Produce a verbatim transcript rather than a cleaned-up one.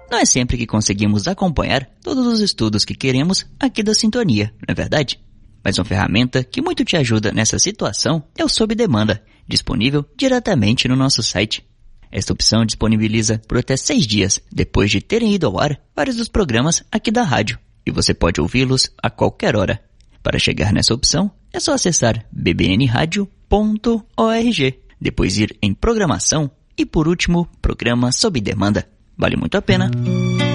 Não é sempre que conseguimos acompanhar todos os estudos que queremos aqui da Sintonia, não é verdade? Mas uma ferramenta que muito te ajuda nessa situação é o Sob Demanda, disponível diretamente no nosso site. Esta opção disponibiliza por até seis dias depois de terem ido ao ar vários dos programas aqui da rádio, e você pode ouvi-los a qualquer hora. Para chegar nessa opção, é só acessar b b n radio ponto org, depois ir em Programação e, por último, Programa Sob Demanda. Vale muito a pena.